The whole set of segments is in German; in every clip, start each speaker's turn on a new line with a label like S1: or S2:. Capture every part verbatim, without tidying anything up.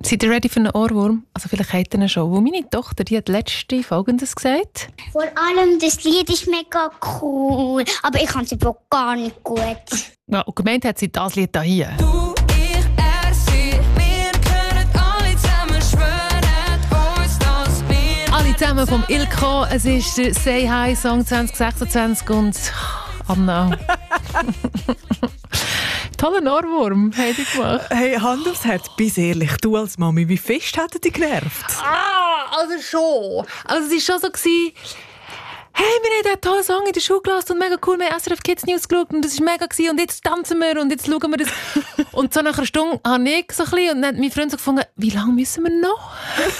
S1: Seid ihr ready für einen Ohrwurm? Also vielleicht habt ihr ihn schon. Wo meine Tochter, die hat letzte Folgendes gesagt.
S2: Vor allem, das Lied ist mega cool, aber ich kann es aber gar nicht gut.
S1: Ja, und gemeint hat sie das Lied hier.
S3: Du, ich, er, sie, wir können alle zusammen schwören uns das wir.
S1: Alle zusammen vom Ilko. Es ist der Say Hi Song zwanzig sechsundzwanzig und Anna. Toller Ohrwurm, hätte ich gemacht.
S4: Hey, Hand aufs Herz, bis ehrlich, du als Mami, wie fest hat er dich genervt?
S1: Ah, also schon. Also es war schon so gewesen, hey, wir haben einen tollen Song in der Schule gelassen und mega cool, wir haben S R F Kids News geschaut und das war mega gewesen, und jetzt tanzen wir und jetzt schauen wir das. Und so nach einer Stunde habe ich so ein bisschen, und dann hat mein Freund so gefunden, wie lange müssen wir noch?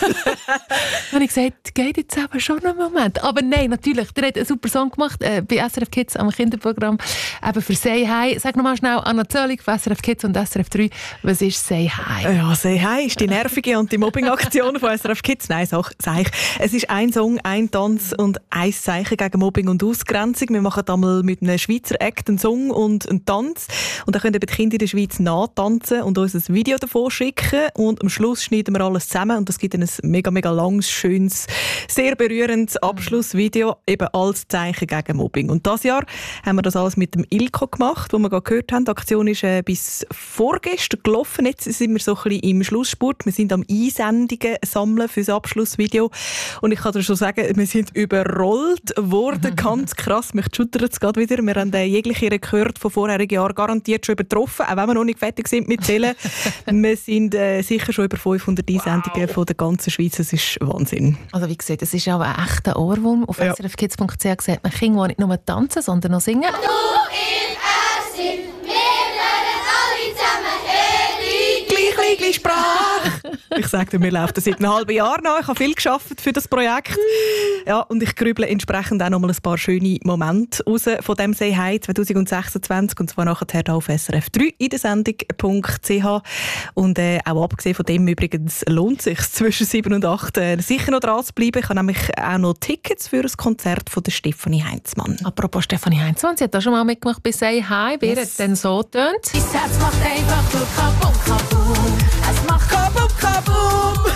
S1: Dann habe ich gesagt, geht jetzt eben schon noch einen Moment. Aber nein, natürlich, der hat einen super Song gemacht äh, bei S R F Kids am Kinderprogramm, eben für Say Hi. Sag nochmal schnell, Anna Zöllig von S R F Kids und S R F drei, was ist Say Hi?
S4: Ja, Say Hi ist die nervige Anti-Mobbing-Aktion von S R F Kids. Nein, sag, sag ich. Es ist ein Song, ein Tanz und ein Zeichen gegen Mobbing und Ausgrenzung. Wir machen einmal mit einem Schweizer Act einen Song und einen Tanz. Und dann können die Kinder in der Schweiz nachtanzen und uns ein Video davon schicken. Und am Schluss schneiden wir alles zusammen. Und das gibt ein mega, mega langes, schönes, sehr berührendes Abschlussvideo, eben als Zeichen gegen Mobbing. Und dieses Jahr haben wir das alles mit dem Ilko gemacht, wo wir gerade gehört haben. Die Aktion ist äh, bis vorgestern gelaufen. Jetzt sind wir so ein bisschen im Schlussspurt. Wir sind am Einsendungen sammeln für das Abschlussvideo. Und ich kann dir schon sagen, wir sind überrollt worden. Ganz krass. Mich schüttert es gerade wieder. Wir haben äh, jegliche Rekord von vorherigen Jahren garantiert schon übertroffen, auch wenn wir noch nicht fertig sind mit Zählen. Wir sind äh, sicher schon über fünfhundert Einsendungen wow. von der ganzen Schweiz. Das ist Wahnsinn.
S1: Also wie gesagt, es ist auch ein echter Ohrwurm. Auf
S4: ja.
S1: S R F Kids Punkt C H sieht man Kinder, die nicht nur tanzen, sondern auch singen.
S3: Du, ich, er, sie, wir können alle zusammen Heli.
S4: Gleich, gleich, gleich Sprache. Ich sage dir, wir laufen seit einem halben Jahr noch. Ich habe viel gearbeitet für das Projekt. Ja, und ich grüble entsprechend auch noch mal ein paar schöne Momente raus von dem Say Hi zwanzig sechsundzwanzig. Und zwar nachher hier auf S R F drei in der Sendung .ch. Und äh, auch abgesehen von dem übrigens lohnt es sich zwischen sieben und acht äh, sicher noch dran zu bleiben. Ich habe nämlich auch noch Tickets für ein Konzert von der Stefanie Heinzmann.
S1: Apropos Stefanie Heinzmann, sie hat da schon mal mitgemacht bei Say Hi. Wer yes. hat denn so getönt?
S3: Dein Herz macht einfach nur Kabum, Kabum. Es macht Kabum, Kabum.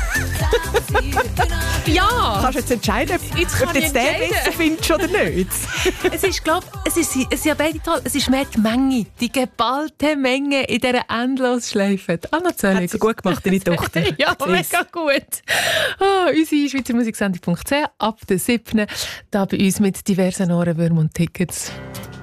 S1: Ja!
S4: Kannst du jetzt entscheiden,
S1: jetzt
S4: ob du jetzt den besser findest oder nicht?
S1: Es ist, glaube es ist, es ist ja beide toll. Es ist mehr die Menge, die geballte Menge in dieser Endlosschleife. Anna Zöllig.
S4: Hat sie gut gemacht, deine Tochter.
S1: Ja, mega gut. Oh, unsere Schweizer Musiksendung Punkt C H ab der siebten Da bei uns mit diversen Ohrenwürmern und Tickets.